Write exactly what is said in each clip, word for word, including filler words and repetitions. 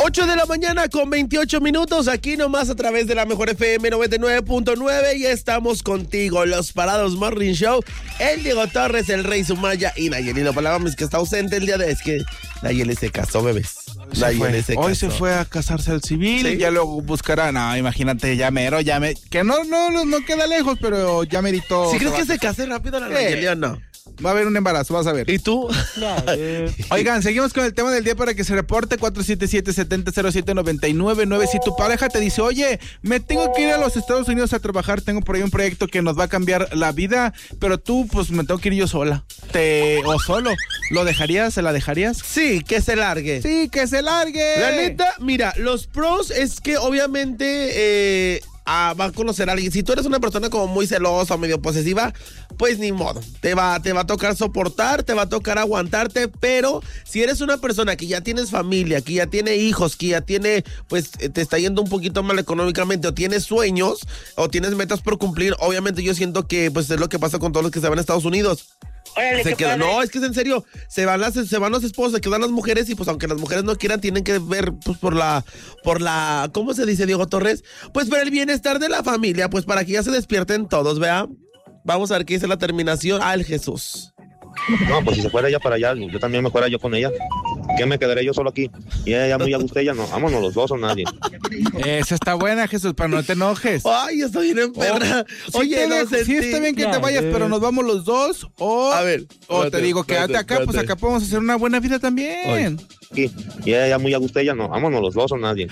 ocho de la mañana con veintiocho minutos, aquí nomás a través de la Mejor F M noventa y nueve punto nueve y estamos contigo, los Parados Morning Show, el Diego Torres, el Rey Sumaya y Nayeli Lopalagamos, que está ausente el día de... Es que Nayeli se casó, bebés. Se Nayeli fue. se Hoy casó. se fue a casarse al civil, ¿Sí? y ya luego buscará, no, imagínate, ya mero, ya me... Que no, no, no queda lejos, pero ya merito... ¿Sí crees va- que se case rápido la Eh. Nayeli o no? Va a haber un embarazo, vas a ver. ¿Y tú? Oigan, seguimos con el tema del día para que se reporte cuatro siete siete, siete cero cero siete, nueve nueve nueve. Si tu pareja te dice, oye, me tengo que ir a los Estados Unidos a trabajar, tengo por ahí un proyecto que nos va a cambiar la vida, pero tú, pues, me tengo que ir yo sola. Te, o solo. ¿Lo dejarías? ¿Se la dejarías? Sí, que se largue. Sí, que se largue. La neta, mira, los pros es que obviamente eh, ah, va a conocer a alguien. Si tú eres una persona como muy celosa o medio posesiva, pues ni modo. Te va, te va a tocar soportar, te va a tocar aguantarte, pero si eres una persona que ya tienes familia, que ya tiene hijos, que ya tiene, pues te está yendo un poquito mal económicamente, o tienes sueños, o tienes metas por cumplir, obviamente yo siento que pues es lo que pasa con todos los que se van a Estados Unidos. Órale, Se qué quedan, padre. no, es que es en serio, se van las, se van los esposos, se quedan las mujeres y pues aunque las mujeres no quieran, tienen que ver pues por la, por la, ¿cómo se dice, Diego Torres? Pues por el bienestar de la familia, pues para que ya se despierten todos, ¿vea? Vamos a ver qué dice la terminación. Ah, el Jesús. No, pues si se fuera ella para allá, yo también me fuera yo con ella. ¿Qué me quedaré yo solo aquí? Y ella muy a gusto, ella no. Vámonos los dos o nadie. Esa está buena, Jesús, para no te enojes. Ay, estoy bien enferma. Sí Oye, te no dejo, sé. sí está bien que te Ya, vayas, eh. pero nos vamos los dos. O, A ver, o espérate, te digo, espérate, quédate acá, pues espérate. acá podemos hacer una buena vida también. Aquí. Y ella muy a gusto, ella no. Vámonos los dos o nadie.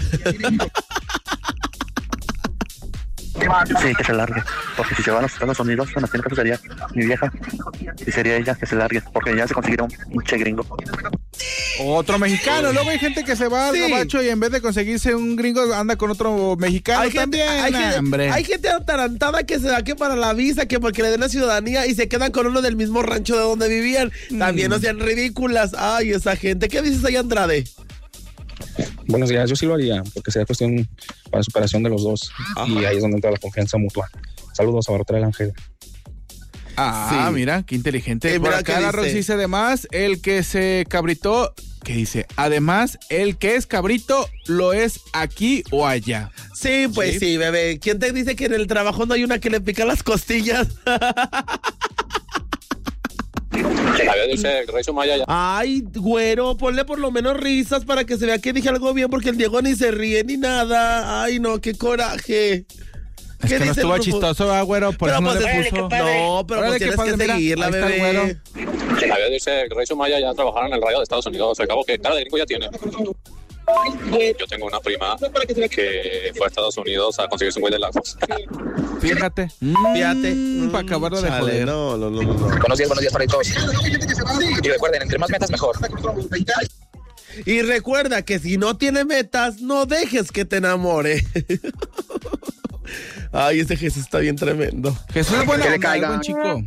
Sí, que se largue, porque si se va a los Estados Unidos, bueno, en este caso sería mi vieja, y sería ella que se largue, porque ya se consiguieron un che gringo. Otro mexicano. Luego hay gente que se va al Sí. gabacho y en vez de conseguirse un gringo anda con otro mexicano Hay gente, también. hay, gente, hombre. hay gente atarantada que se da que para la visa, que porque le den la ciudadanía y se quedan con uno del mismo rancho de donde vivían. También Mm. no sean ridículas. Ay, esa gente. ¿Qué dices ahí, Andrade? Buenos días, yo sí lo haría, porque sería cuestión para superación de los dos. Ajá. Y ahí es donde entra la confianza mutua. Saludos a Bartolomé del Ángel. Ah, Sí. mira, qué inteligente. Eh, Por mira acá qué la dice. Rox dice, además, el que se cabritó, ¿qué dice? Además, el que es cabrito lo es aquí o allá. Sí, pues Sí. sí, bebé. ¿Quién te dice que en el trabajo no hay una que le pica las costillas? Dice el Rey Sumaya ya. Ay, güero, ponle por lo menos risas para que se vea que dije algo bien, porque el Diego ni se ríe ni nada. Ay, no, qué coraje. Es ¿Qué que no dice estuvo el Rufus? chistoso, ah, güero, por Pero eso no pues, le órale, puso. qué padre. No, pero Órale, pues qué tienes padre, que mira, seguirla, ahí está el bebé. güero. Dice el Rey Sumaya ya trabajaron en el radio de Estados Unidos. Al cabo que cara de gringo ya tiene. Yo tengo una prima que fue a Estados Unidos a conseguirse un güey de lagos. Fíjate. Fíjate. Mm, para acabarlo de Chale, joder. No, no, no, no. Buenos días, buenos días para todos. Y recuerden, entre más metas, mejor. Y recuerda que si no tiene metas, no dejes que te enamore. Ay, ese Jesús está bien tremendo. Jesús es buena Que le onda, caiga. buen chico.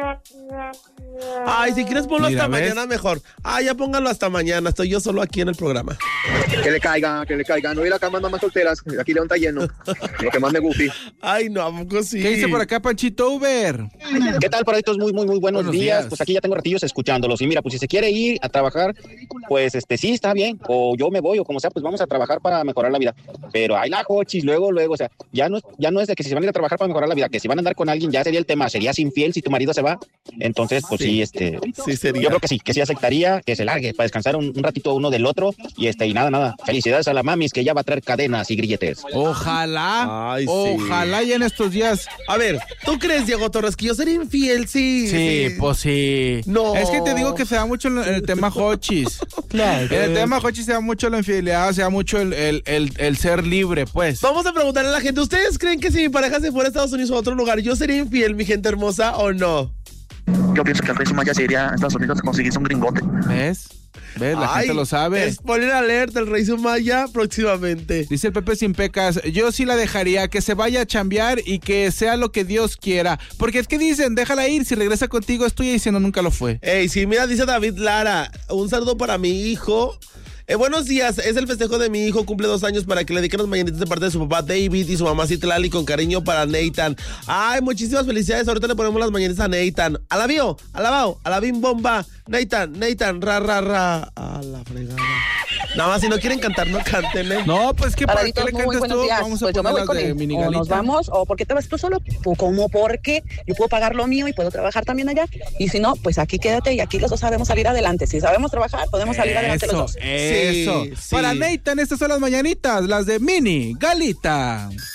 Ay, si quieres ponlo Mira, hasta ¿ves? mañana mejor. Ah, ya póngalo hasta mañana. Estoy yo solo aquí en el programa. Que le caiga, que le caiga, no ir a camas más solteras, aquí León está lleno, lo que más me gusta. Ay, no, ¿a poco sí? ¿Qué dice por acá, Panchito Uber? ¿Qué tal, paraditos? Muy, muy, muy buenos, Buenos días. días. Pues aquí ya tengo ratillos escuchándolos. Y mira, pues si se quiere ir a trabajar, pues este sí está bien. O yo me voy, o como sea, pues vamos a trabajar para mejorar la vida. Pero hay la jochis, luego, luego, o sea, ya no, es- ya no es de que si se van a ir a trabajar para mejorar la vida, que si van a andar con alguien, ya sería el tema. ¿Serías infiel si tu marido se va? Entonces, pues sí, este. Sí, sería. Yo creo que sí, que sí aceptaría que se largue para descansar un, un ratito uno del otro. Y este, y nada, nada. Felicidades a la mamis que ya va a traer cadenas y grilletes. Ojalá, Ay, sí. ojalá ya en estos días. A ver, ¿tú crees, Diego Torres, que yo sería infiel? Sí. Sí, pues sí. No. Es que te digo que se da mucho en el tema hochis. Claro. En el tema hochis se da mucho la infidelidad, se da mucho el, el, el, el ser libre, pues. Vamos a preguntarle a la gente, ¿ustedes creen que si mi pareja se fuera a Estados Unidos o a otro lugar, yo sería infiel, mi gente hermosa, o no? Yo pienso que el Rey Sumaya se iría a Estados Unidos a conseguirse un gringote. ¿Ves? ¿Ves? La Ay, gente lo sabe. Spoiler alert, el Rey Sumaya próximamente. Dice el Pepe Sin Pecas, yo sí la dejaría, que se vaya a chambear y que sea lo que Dios quiera. Porque es que dicen, déjala ir, si regresa contigo es tuya y si no, nunca lo fue. Ey, sí, mira, dice David Lara, un saludo para mi hijo. Eh, buenos días, es el festejo de mi hijo, cumple dos años, para que le dediquen los mañanitas de parte de su papá David y su mamá Citlali, con cariño para Nathan. Ay, muchísimas felicidades, ahorita le ponemos las mañanitas a Nathan. Alabío, alabao, alabim bomba. Nathan, Nathan, ra, ra, ra. A la fregada. Nada más, si no quieren cantar, no canten, ¿eh? No, pues que para qué Paraditos, le muy cantes buenos tú. días. Vamos a Pues yo me poner voy las con de él. Mini O nos Galita. vamos, o ¿por qué te vas tú solo? Pues, ¿cómo? Porque yo puedo pagar lo mío y puedo trabajar también allá. Y si no, pues aquí quédate y aquí los dos sabemos salir adelante. Si sabemos trabajar, podemos salir adelante los dos. Eso, eso. Sí, sí. Para Nathan, estas son las mañanitas, las de Mini Galita.